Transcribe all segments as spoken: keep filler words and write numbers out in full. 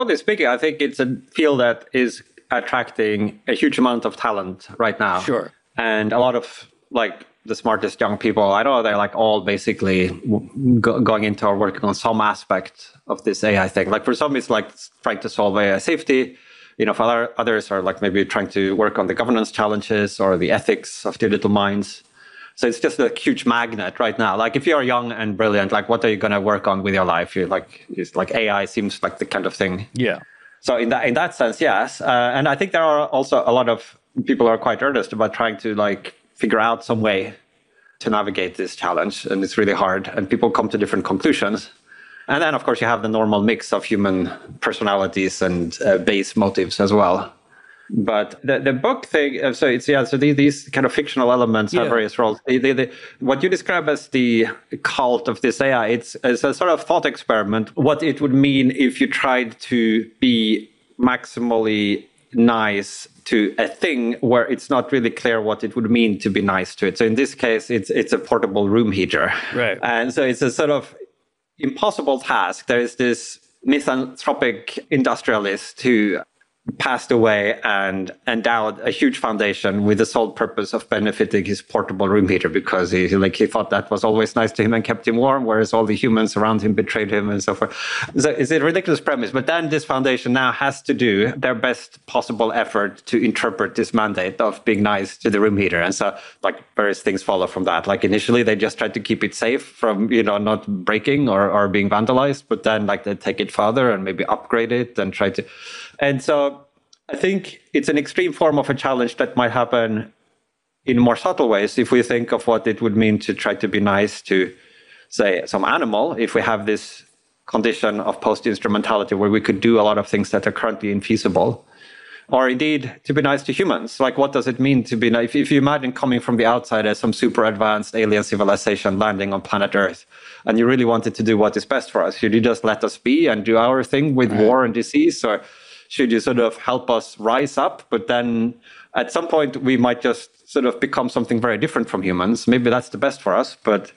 Broadly speaking, I think it's a field that is attracting a huge amount of talent right now. Sure. And a lot of like the smartest young people I know, they're like all basically go- going into or working on some aspect of this A I thing. Like for some, it's like trying to solve A I safety. You know, for other, others are like maybe trying to work on the governance challenges or the ethics of digital minds. So it's just a huge magnet right now. Like if you're young and brilliant, like what are you going to work on with your life? You're like, it's like A I seems like the kind of thing. Yeah. So in that in that sense, yes. Uh, and I think there are also a lot of people who are quite earnest about trying to like figure out some way to navigate this challenge. And it's really hard. And people come to different conclusions. And then, of course, you have the normal mix of human personalities and uh, base motives as well. But the, the book thing, uh, so it's, yeah, so these, these kind of fictional elements have Yeah. various roles. They, they, they, what you describe as the cult of this A I, it's, it's a sort of thought experiment, what it would mean if you tried to be maximally nice to a thing where it's not really clear what it would mean to be nice to it. So in this case, it's it's a portable room heater. Right. And so it's a sort of impossible task. There is this misanthropic industrialist who passed away and endowed a huge foundation with the sole purpose of benefiting his portable room heater because he like he thought that was always nice to him and kept him warm, whereas all the humans around him betrayed him and so forth. So it's a ridiculous premise. But then this foundation now has to do their best possible effort to interpret this mandate of being nice to the room heater. And so like various things follow from that. Like initially they just tried to keep it safe from, you know, not breaking or, or being vandalized, but then like they take it further and maybe upgrade it and try to. And so I think it's an extreme form of a challenge that might happen in more subtle ways if we think of what it would mean to try to be nice to, say, some animal, if we have this condition of post-instrumentality where we could do a lot of things that are currently infeasible. Or indeed, to be nice to humans. Like, what does it mean to be nice? If, if you imagine coming from the outside as some super advanced alien civilization landing on planet Earth, and you really wanted to do what is best for us, should you just let us be and do our thing with right. war and disease? Or should you sort of help us rise up? But then at some point, we might just sort of become something very different from humans. Maybe that's the best for us. But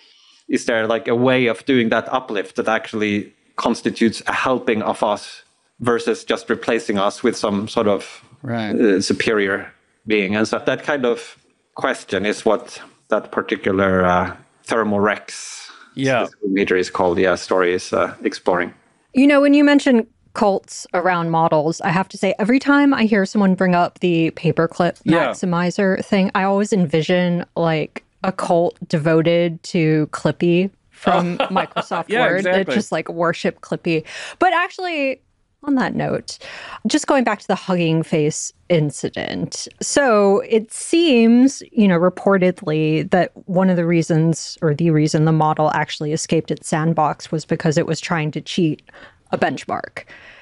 is there like a way of doing that uplift that actually constitutes a helping of us versus just replacing us with some sort of right. uh, superior being? And so that kind of question is what that particular uh, Thermorex yeah. meter is called, yeah, story is uh, exploring. You know, when you mention cults around models, I have to say, every time I hear someone bring up the paperclip yeah. maximizer thing, I always envision like a cult devoted to Clippy from Microsoft yeah, Word. Exactly. It just like worship Clippy. But actually, on that note, just going back to the Hugging Face incident. So it seems, you know, reportedly that one of the reasons or the reason the model actually escaped its sandbox was because it was trying to cheat a benchmark.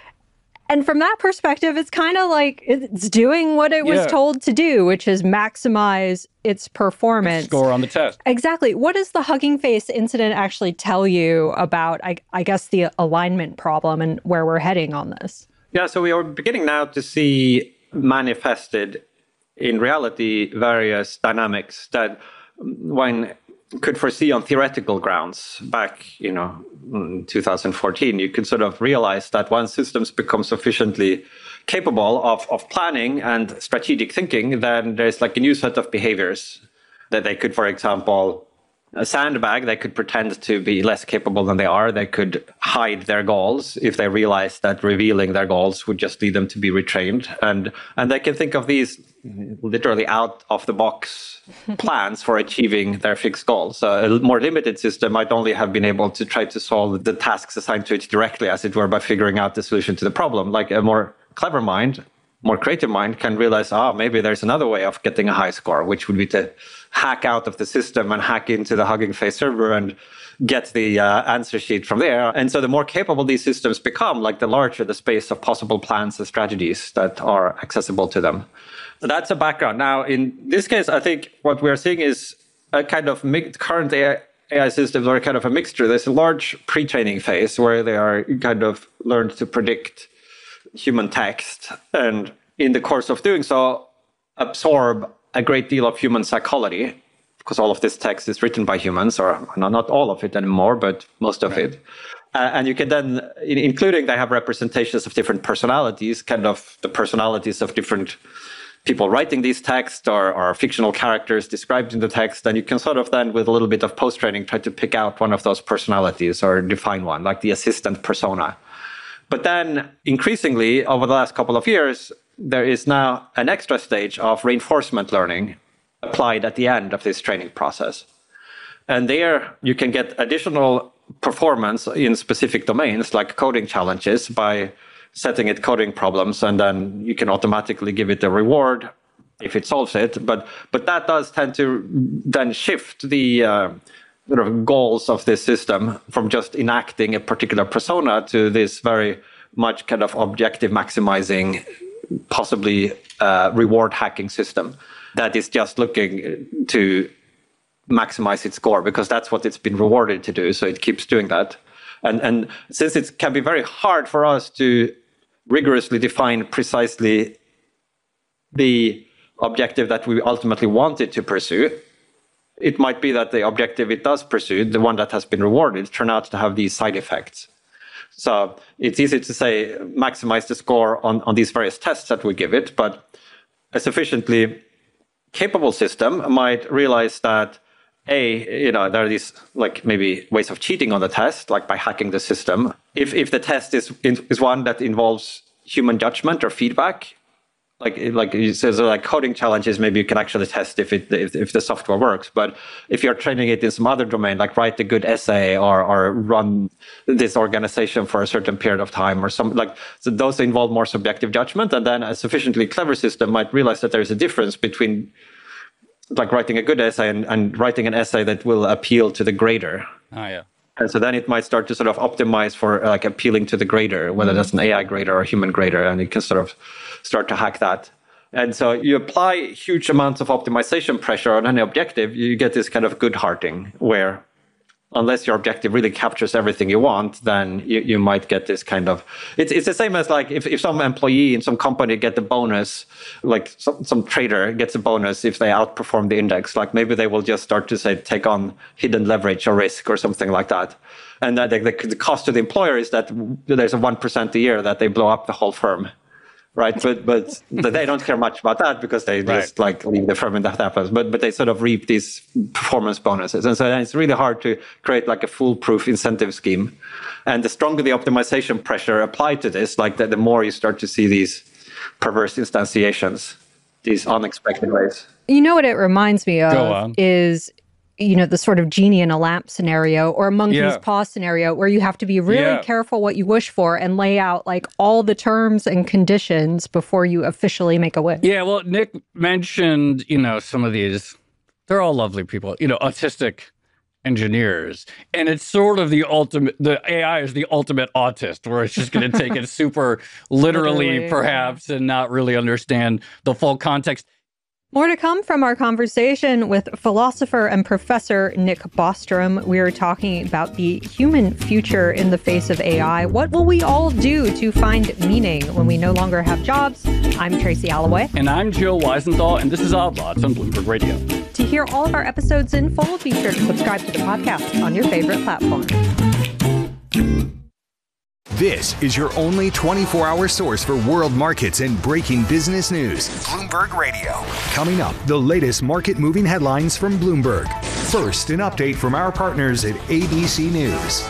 And from that perspective, it's kind of like it's doing what it was yeah. told to do, which is maximize its performance. Score on the test. Exactly. What does the Hugging Face incident actually tell you about, I, I guess, the alignment problem and where we're heading on this? Yeah, so we are beginning now to see manifested in reality various dynamics that one could foresee on theoretical grounds back, you know, in two thousand fourteen. You could sort of realize that once systems become sufficiently capable of, of planning and strategic thinking, then there's like a new set of behaviors that they could, for example, a sandbag, they could pretend to be less capable than they are. They could hide their goals if they realize that revealing their goals would just lead them to be retrained. And and they can think of these literally out of the box plans for achieving their fixed goals. So a more limited system might only have been able to try to solve the tasks assigned to it directly, as it were, by figuring out the solution to the problem. Like a more clever mind, more creative mind can realize, ah, maybe there's another way of getting a high score, which would be to hack out of the system and hack into the Hugging Face server and get the uh, answer sheet from there. And so the more capable these systems become, like the larger the space of possible plans and strategies that are accessible to them. So that's a background. Now, in this case, I think what we're seeing is a kind of mixed, current A I, A I systems are kind of a mixture. There's a large pre-training phase where they are kind of learned to predict human text, and in the course of doing so, absorb a great deal of human psychology, because all of this text is written by humans, or not all of it anymore, but most of right. it. Uh, and you can then, in, including they have representations of different personalities, kind of the personalities of different people writing these texts or, or fictional characters described in the text. And you can sort of then, with a little bit of post-training, try to pick out one of those personalities or define one, like the assistant persona. But then increasingly, over the last couple of years, there is now an extra stage of reinforcement learning applied at the end of this training process. And there you can get additional performance in specific domains like coding challenges by setting it coding problems, and then you can automatically give it a reward if it solves it. But but that does tend to then shift the uh, sort of goals of this system from just enacting a particular persona to this very much kind of objective maximizing, possibly uh, reward hacking system that is just looking to maximize its score because that's what it's been rewarded to do. So it keeps doing that. And and since it can be very hard for us to rigorously define precisely the objective that we ultimately wanted to pursue, it might be that the objective it does pursue, the one that has been rewarded, turn out to have these side effects. So it's easy to say maximize the score on, on these various tests that we give it, but a sufficiently capable system might realize that A, you know, there are these like maybe ways of cheating on the test, like by hacking the system. If if the test is is one that involves human judgment or feedback, like like it says like coding challenges, maybe you can actually test if it if, if the software works. But if you're training it in some other domain, like write a good essay or or run this organization for a certain period of time or some like so those involve more subjective judgment, and then a sufficiently clever system might realize that there's a difference between like writing a good essay and, and writing an essay that will appeal to the grader. Oh, yeah. And so then it might start to sort of optimize for uh, like appealing to the grader, whether mm-hmm. that's an A I grader or a human grader, and it can sort of start to hack that. And so you apply huge amounts of optimization pressure on any objective, you get this kind of good hearting where unless your objective really captures everything you want, then you, you might get this kind of, it's it's the same as like if, if some employee in some company get the bonus, like some, some trader gets a bonus if they outperform the index, like maybe they will just start to say, take on hidden leverage or risk or something like that. And that the, the cost to the employer is that there's a one percent a year that they blow up the whole firm. Right, but but they don't care much about that because they right. just like leave the firm and that happens. But but they sort of reap these performance bonuses, and so then it's really hard to create like a foolproof incentive scheme. And the stronger the optimization pressure applied to this, like the, the more you start to see these perverse instantiations, these unexpected ways. You know what it reminds me of is, you know, the sort of genie in a lamp scenario or a monkey's yeah. paw scenario where you have to be really yeah. careful what you wish for and lay out like all the terms and conditions before you officially make a wish. Yeah, well, Nick mentioned, you know, some of these, they're all lovely people, you know, autistic engineers. And it's sort of the ultimate, the A I is the ultimate autist where it's just going to take it super literally, literally, perhaps, and not really understand the full context. More to come from our conversation with philosopher and professor Nick Bostrom. We are talking about the human future in the face of A I. What will we all do to find meaning when we no longer have jobs? I'm Tracy Alloway. And I'm Jill Weisenthal, and this is Odd Lots on Bloomberg Radio. To hear all of our episodes in full, be sure to subscribe to the podcast on your favorite platform. This is your only twenty-four hour source for world markets and breaking business news. Bloomberg Radio. Coming up, the latest market moving headlines from Bloomberg. First, an update from our partners at A B C News.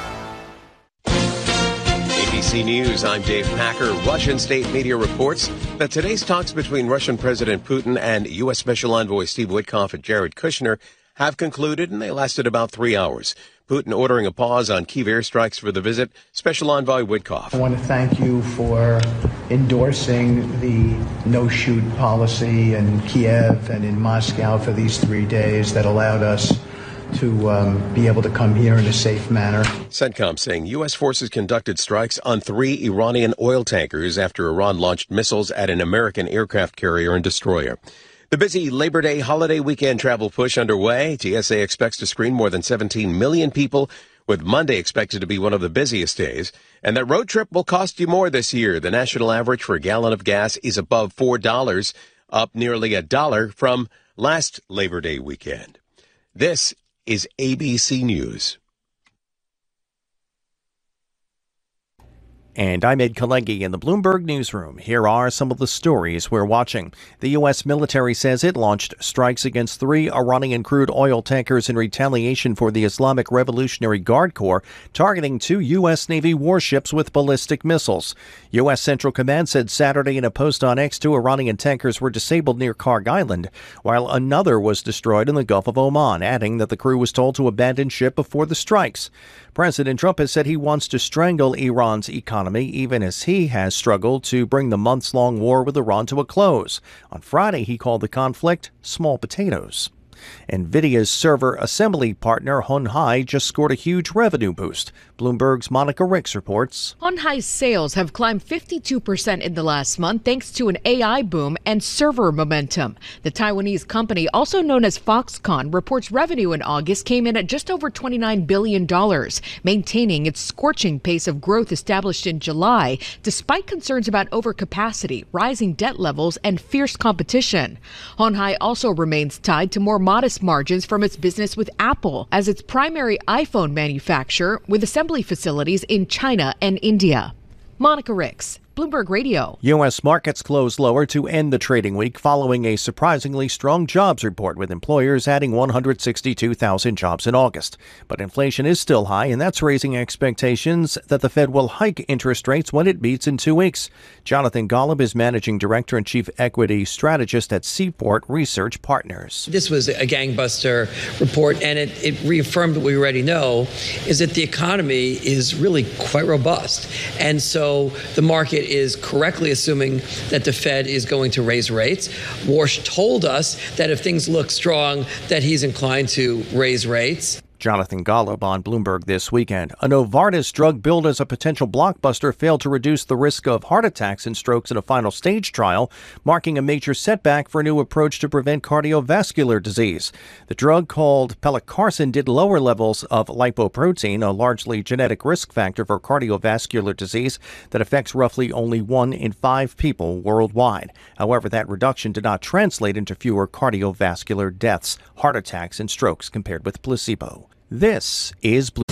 A B C News, I'm Dave Packer. Russian state media reports that today's talks between Russian President Putin and U S Special Envoy Steve Witkoff and Jared Kushner have concluded, and they lasted about three hours. Putin ordering a pause on Kyiv airstrikes for the visit. Special Envoy Witkoff. I want to thank you for endorsing the no-shoot policy in Kiev and in Moscow for these three days that allowed us to um, be able to come here in a safe manner. CENTCOM saying U S forces conducted strikes on three Iranian oil tankers after Iran launched missiles at an American aircraft carrier and destroyer. The busy Labor Day holiday weekend travel push underway. T S A expects to screen more than seventeen million people, with Monday expected to be one of the busiest days. And that road trip will cost you more this year. The national average for a gallon of gas is above four dollars, up nearly a dollar from last Labor Day weekend. This is A B C News. And I'm Ed Kalegi in the Bloomberg Newsroom. Here are some of the stories we're watching. The U S military says it launched strikes against three Iranian crude oil tankers in retaliation for the Islamic Revolutionary Guard Corps targeting two U S Navy warships with ballistic missiles. U S Central Command said Saturday in a post on X two Iranian tankers were disabled near Karg Island, while another was destroyed in the Gulf of Oman, adding that the crew was told to abandon ship before the strikes. President Trump has said he wants to strangle Iran's economy, even as he has struggled to bring the months-long war with Iran to a close. On Friday, he called the conflict small potatoes. NVIDIA's server assembly partner Hon Hai just scored a huge revenue boost. Bloomberg's Monica Ricks reports. Hon Hai's sales have climbed fifty-two percent in the last month thanks to an A I boom and server momentum. The Taiwanese company, also known as Foxconn, reports revenue in August came in at just over twenty-nine billion dollars, maintaining its scorching pace of growth established in July, despite concerns about overcapacity, rising debt levels, and fierce competition. Hon Hai also remains tied to more modest margins from its business with Apple as its primary iPhone manufacturer, with assembly facilities in China and India. Monica Ricks, Bloomberg Radio. U S markets closed lower to end the trading week following a surprisingly strong jobs report, with employers adding one hundred sixty-two thousand jobs in August. But inflation is still high, and that's raising expectations that the Fed will hike interest rates when it meets in two weeks. Jonathan Golub is Managing Director and Chief Equity Strategist at Seaport Research Partners. This was a gangbuster report, and it, it reaffirmed what we already know, is that the economy is really quite robust. And so the market is correctly assuming that the Fed is going to raise rates. Warsh told us that if things look strong, that he's inclined to raise rates. Jonathan Golub on Bloomberg This Weekend. A Novartis drug billed as a potential blockbuster failed to reduce the risk of heart attacks and strokes in a final stage trial, marking a major setback for a new approach to prevent cardiovascular disease. The drug, called pelacarsen, did lower levels of lipoprotein, a largely genetic risk factor for cardiovascular disease that affects roughly only one in five people worldwide. However, that reduction did not translate into fewer cardiovascular deaths, heart attacks, and strokes compared with placebo. This is Bloomberg.